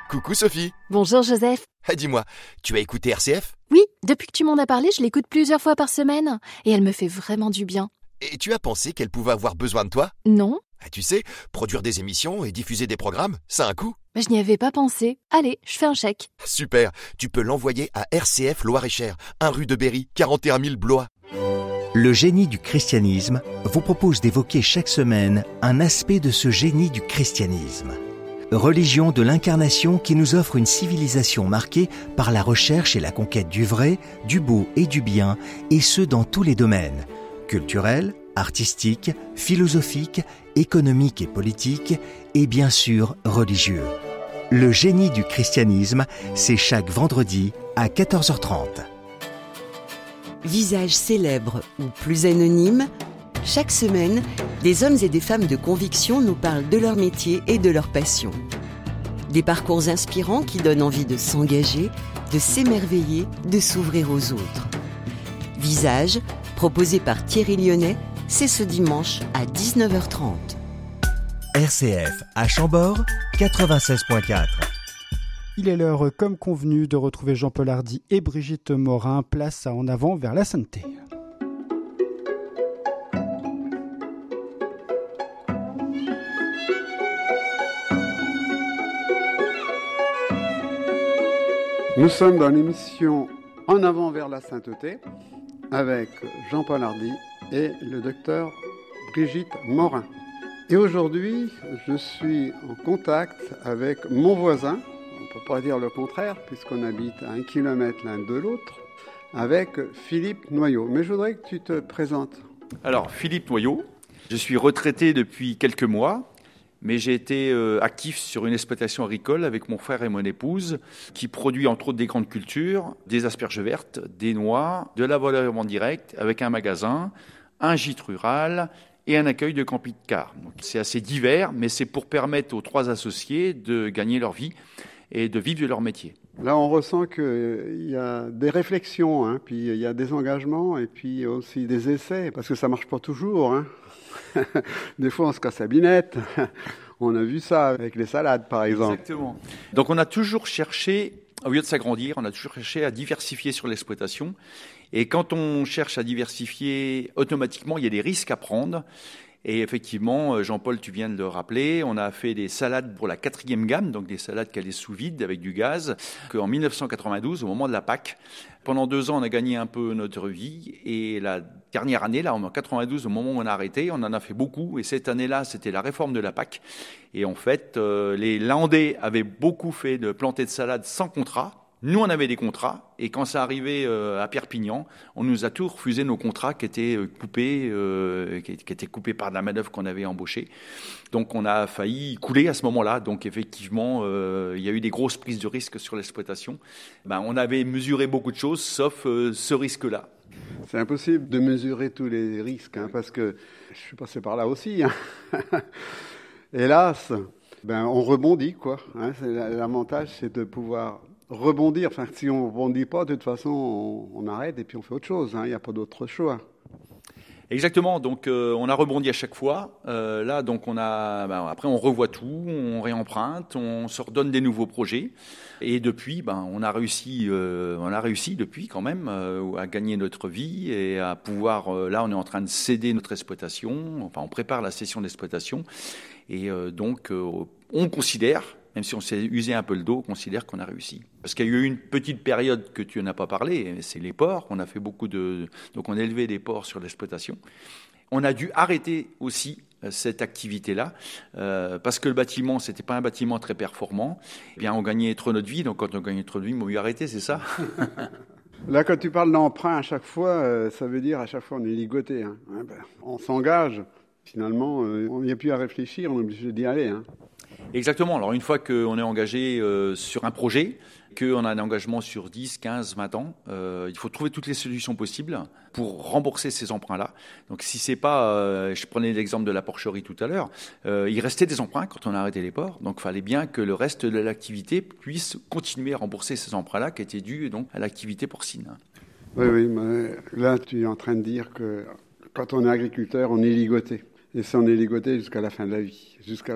Coucou Sophie. Bonjour Joseph. Dis-moi, tu as écouté RCF ? Oui, depuis que tu m'en as parlé, je l'écoute plusieurs fois par semaine. Et elle me fait vraiment du bien. Et tu as pensé qu'elle pouvait avoir besoin de toi ? Non, Tu sais, produire des émissions et diffuser des programmes, ça a un coût. mais je n'y avais pas pensé. Allez, je fais un chèque. Super, tu peux l'envoyer à RCF Loire-et-Cher, 1 rue de Berry, 41 000 Blois. Le génie du christianisme vous propose d'évoquer chaque semaine un aspect de ce génie du christianisme. Religion de l'incarnation qui nous offre une civilisation marquée par la recherche et la conquête du vrai, du beau et du bien, et ce dans tous les domaines, culturels, artistiques, philosophiques, économiques et politiques, et bien sûr religieux. Le génie du christianisme, c'est chaque vendredi à 14h30. Visages célèbres ou plus anonymes, chaque semaine, des hommes et des femmes de conviction nous parlent de leur métier et de leur passion. Des parcours inspirants qui donnent envie de s'engager, de s'émerveiller, de s'ouvrir aux autres. Visages, proposé par Thierry Lyonnais, c'est ce dimanche à 19h30. RCF à Chambord, 96.4. Il est l'heure, comme convenu, de retrouver Jean-Paul Hardy et Brigitte Morin. Place à En avant vers la sainteté. Nous sommes dans l'émission En avant vers la sainteté avec Jean-Paul Hardy et le docteur Brigitte Morin. Et aujourd'hui, je suis en contact avec mon voisin, on ne peut pas dire le contraire puisqu'on habite à 1 kilomètre l'un de l'autre, avec Philippe Noyau. Mais je voudrais que tu te présentes. Alors, Philippe Noyau, je suis retraité depuis quelques mois, mais j'ai été actif sur une exploitation agricole avec mon frère et mon épouse qui produit entre autres des grandes cultures, des asperges vertes, des noix, de l'aveuglement direct avec un magasin, un gîte rural et un accueil de camping-car. Donc, c'est assez divers, mais c'est pour permettre aux 3 associés de gagner leur vie et de vivre de leur métier. Là, on ressent qu'il y a des réflexions, puis il y a des engagements et puis aussi des essais, parce que ça ne marche pas toujours. Des fois, on se casse la binette. On a vu ça avec les salades, par exemple. Exactement. Donc, on a toujours cherché, au lieu de s'agrandir, on a toujours cherché à diversifier sur l'exploitation. Et quand on cherche à diversifier, automatiquement, il y a des risques à prendre. Et effectivement, Jean-Paul, tu viens de le rappeler, on a fait des salades pour la 4e gamme, donc des salades calées sous vide avec du gaz, qu'en 1992, au moment de la Pâque. Pendant 2 ans, on a gagné un peu notre vie. Et la dernière année, là, en 92, au moment où on a arrêté, on en a fait beaucoup. Et cette année-là, c'était la réforme de la Pâque. Et en fait, les Landais avaient beaucoup fait de planter de salades sans contrat. Nous, on avait des contrats, et quand ça arrivait à Perpignan, on nous a tout refusé nos contrats qui étaient coupés, qui étaient coupés par de la manœuvre qu'on avait embauchée. Donc, on a failli couler à ce moment-là. Donc, effectivement, il y a eu des grosses prises de risques sur l'exploitation. On avait mesuré beaucoup de choses, sauf ce risque-là. C'est impossible de mesurer tous les risques, parce que je suis passé par là aussi. Hélas, on rebondit, quoi. L'avantage, c'est de pouvoir rebondir. Enfin, si on ne rebondit pas, de toute façon, on arrête et puis on fait autre chose. Il n'y a pas d'autre choix. Exactement. Donc, on a rebondi à chaque fois. Là, donc, après, on revoit tout, on réemprunte, on se redonne des nouveaux projets. Et depuis, on a réussi depuis quand même à gagner notre vie et à pouvoir. Là, on est en train de céder notre exploitation. Enfin, on prépare la cession d'exploitation. Et donc, on considère, même si on s'est usé un peu le dos, on considère qu'on a réussi. Parce qu'il y a eu une petite période que tu n'as pas parlé, c'est les porcs. On a fait donc on a élevé des porcs sur l'exploitation. On a dû arrêter aussi cette activité-là, parce que le bâtiment, c'était pas un bâtiment très performant. Eh bien, on gagnait trop notre vie, donc quand on gagnait trop de vie, on a dû arrêter, c'est ça? Là, quand tu parles d'emprunt à chaque fois, ça veut dire à chaque fois on est ligoté. On s'engage, finalement, on n'y a plus à réfléchir, on est obligé d'y aller. Exactement. Alors, une fois qu'on est engagé sur un projet, qu'on a un engagement sur 10, 15, 20 ans, il faut trouver toutes les solutions possibles pour rembourser ces emprunts-là. Donc, si c'est pas, je prenais l'exemple de la porcherie tout à l'heure, il restait des emprunts quand on a arrêté les porcs. Donc, il fallait bien que le reste de l'activité puisse continuer à rembourser ces emprunts-là qui étaient dus donc à l'activité porcine. Oui, mais là, tu es en train de dire que quand on est agriculteur, on est ligoté. Et si on est ligoté jusqu'à la fin de la vie,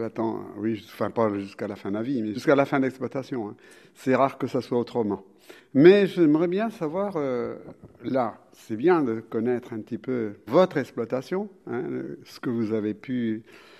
pas jusqu'à la fin de la vie, mais jusqu'à la fin de l'exploitation. Hein. C'est rare que ça soit autrement. Mais j'aimerais bien savoir, là, c'est bien de connaître un petit peu votre exploitation, hein, ce que vous avez pu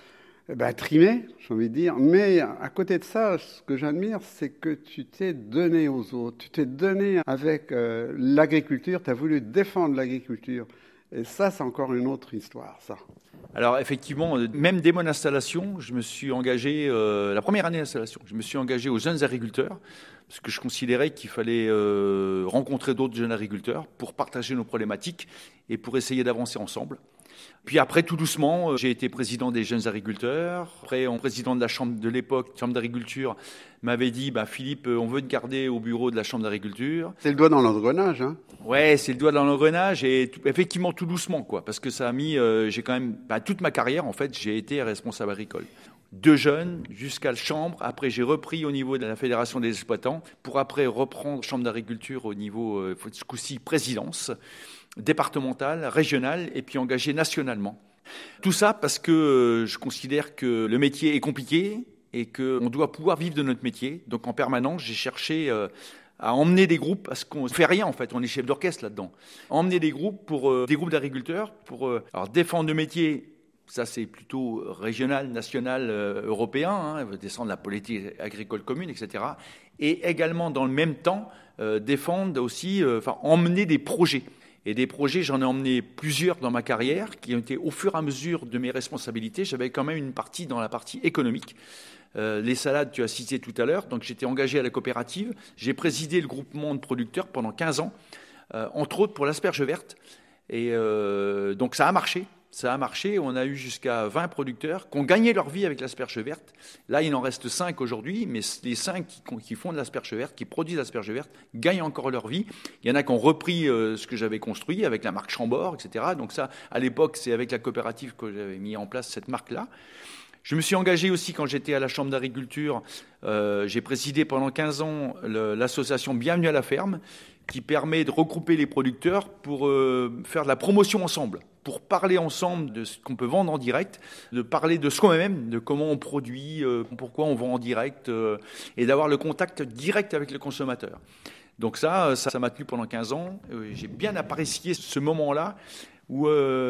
trimer, j'ai envie de dire. Mais à côté de ça, ce que j'admire, c'est que tu t'es donné aux autres, tu t'es donné avec l'agriculture, tu as voulu défendre l'agriculture. Et ça, c'est encore une autre histoire, ça. Alors effectivement, même dès mon installation, je me suis engagé, la première année d'installation, je me suis engagé aux jeunes agriculteurs, parce que je considérais qu'il fallait rencontrer d'autres jeunes agriculteurs pour partager nos problématiques et pour essayer d'avancer ensemble. Puis après, tout doucement, j'ai été président des jeunes agriculteurs. Après, mon président de la chambre de l'époque, chambre d'agriculture, m'avait dit Philippe, on veut te garder au bureau de la chambre d'agriculture. C'est le doigt dans l'engrenage, hein? Ouais, c'est le doigt dans l'engrenage et effectivement tout doucement, quoi. Parce que ça a mis, j'ai quand même, toute ma carrière, en fait, j'ai été responsable agricole. De jeunes jusqu'à la chambre. Après, j'ai repris au niveau de la fédération des exploitants pour après reprendre chambre d'agriculture au niveau, ce coup-ci, présidence départementale, régionale et puis engagé nationalement. Tout ça parce que je considère que le métier est compliqué et qu'on doit pouvoir vivre de notre métier. Donc en permanence, j'ai cherché à emmener des groupes, parce qu'on ne fait rien en fait, on est chef d'orchestre là-dedans. Emmener des groupes des groupes d'agriculteurs pour alors défendre le métier. Ça, c'est plutôt régional, national, européen, hein, descendre la politique agricole commune, etc. Et également, dans le même temps, défendre aussi, emmener des projets. Et des projets, j'en ai emmené plusieurs dans ma carrière, qui ont été au fur et à mesure de mes responsabilités. J'avais quand même une partie dans la partie économique. Les salades, tu as cité tout à l'heure. Donc, j'étais engagé à la coopérative. J'ai présidé le groupement de producteurs pendant 15 ans, entre autres pour l'asperge verte. Et donc, ça a marché. Ça a marché, on a eu jusqu'à 20 producteurs qui ont gagné leur vie avec l'asperge verte. Là, il en reste 5 aujourd'hui, mais les 5 qui font de l'asperge verte, qui produisent l'asperge verte, gagnent encore leur vie. Il y en a qui ont repris ce que j'avais construit avec la marque Chambord, etc. Donc ça, à l'époque, c'est avec la coopérative que j'avais mis en place cette marque-là. Je me suis engagé aussi quand j'étais à la Chambre d'agriculture. J'ai présidé pendant 15 ans l'association Bienvenue à la ferme, qui permet de regrouper les producteurs pour faire de la promotion ensemble, pour parler ensemble de ce qu'on peut vendre en direct, de parler de soi-même, de comment on produit, pourquoi on vend en direct, et d'avoir le contact direct avec le consommateur. Donc ça m'a tenu pendant 15 ans. J'ai bien apprécié ce moment-là où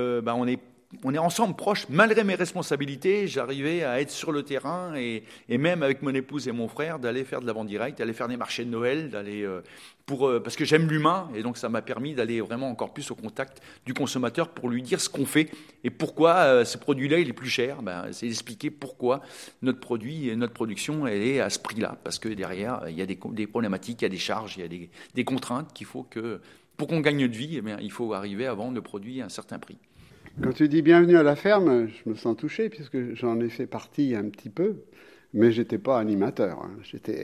on est ensemble, proches. Malgré mes responsabilités, j'arrivais à être sur le terrain et même avec mon épouse et mon frère, d'aller faire de la vente directe, d'aller faire des marchés de Noël, parce que j'aime l'humain et donc ça m'a permis d'aller vraiment encore plus au contact du consommateur pour lui dire ce qu'on fait et pourquoi ce produit-là il est plus cher. C'est d'expliquer pourquoi notre produit et notre production elle est à ce prix-là, parce que derrière il y a des problématiques, il y a des charges, il y a des contraintes qu'il faut que pour qu'on gagne de vie, il faut arriver à vendre le produit à un certain prix. Quand tu dis bienvenue à la ferme, je me sens touché puisque j'en ai fait partie un petit peu, mais j'étais pas animateur. Hein.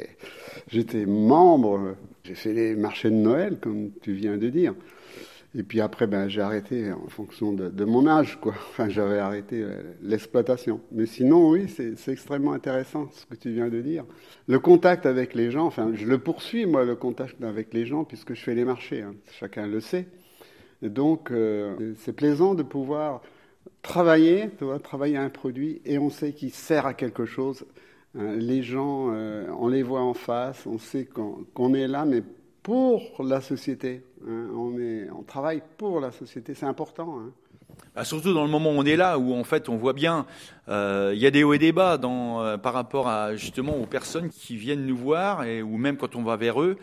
J'étais membre. J'ai fait les marchés de Noël, comme tu viens de dire. Et puis après, j'ai arrêté en fonction de mon âge, quoi. Enfin, j'avais arrêté l'exploitation. Mais sinon, oui, c'est extrêmement intéressant ce que tu viens de dire. Le contact avec les gens, je le poursuis, moi, le contact avec les gens, puisque je fais les marchés. Hein. Chacun le sait. Et donc, c'est plaisant de pouvoir travailler un produit et on sait qu'il sert à quelque chose. Les gens, on les voit en face, on sait qu'on est là, mais pour la société. Hein, on travaille pour la société, c'est important. Hein. Surtout dans le moment où on est là, où en fait on voit bien, il y a des hauts et des bas par rapport à justement aux personnes qui viennent nous voir ou même quand on va vers eux.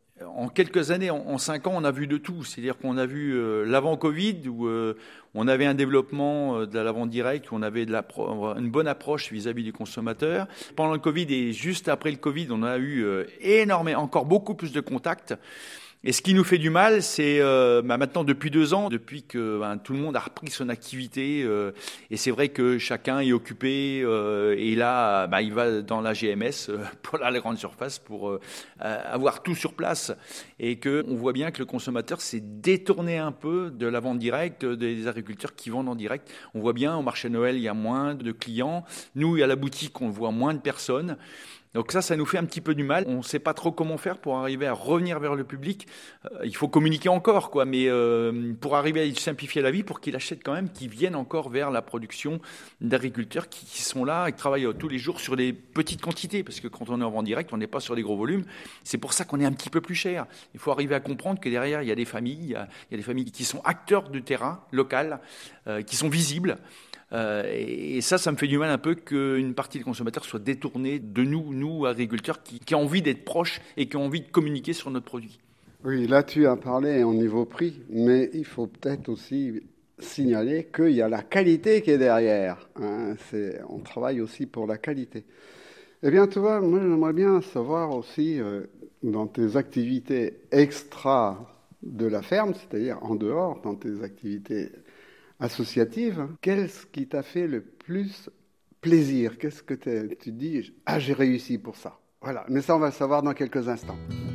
En quelques années, en 5 ans, on a vu de tout. C'est-à-dire qu'on a vu l'avant-Covid, où on avait un développement de la vente directe, où on avait une bonne approche vis-à-vis du consommateur. Pendant le Covid et juste après le Covid, on a eu encore beaucoup plus de contacts. Et ce qui nous fait du mal, c'est maintenant depuis 2 ans, depuis que tout le monde a repris son activité, et c'est vrai que chacun est occupé, et là, il va dans la GMS pour la grande surface pour avoir tout sur place, et que on voit bien que le consommateur s'est détourné un peu de la vente directe, des agriculteurs qui vendent en direct. On voit bien au marché Noël, il y a moins de clients. Nous, à la boutique, on voit moins de personnes. Donc ça nous fait un petit peu du mal. On ne sait pas trop comment faire pour arriver à revenir vers le public. Il faut communiquer encore, quoi, mais pour arriver à lui simplifier la vie, pour qu'il achète quand même, qu'il vienne encore vers la production d'agriculteurs qui sont là et qui travaillent tous les jours sur des petites quantités, parce que quand on est en vente directe, on n'est pas sur des gros volumes. C'est pour ça qu'on est un petit peu plus cher. Il faut arriver à comprendre que derrière, il y a des familles, il y a des familles qui sont acteurs du terrain local, qui sont visibles. Et ça me fait du mal un peu qu'une partie des consommateurs soit détournée de nous agriculteurs, qui ont envie d'être proches et qui ont envie de communiquer sur notre produit. Oui, là tu as parlé au niveau prix, mais il faut peut-être aussi signaler qu'il y a la qualité qui est derrière. On travaille aussi pour la qualité. Eh bien, tu vois, moi j'aimerais bien savoir aussi, dans tes activités extra de la ferme, c'est-à-dire en dehors, dans tes activités associative, qu'est-ce qui t'a fait le plus plaisir? Qu'est-ce que tu dis? Ah, j'ai réussi pour ça. Voilà, mais ça on va le savoir dans quelques instants.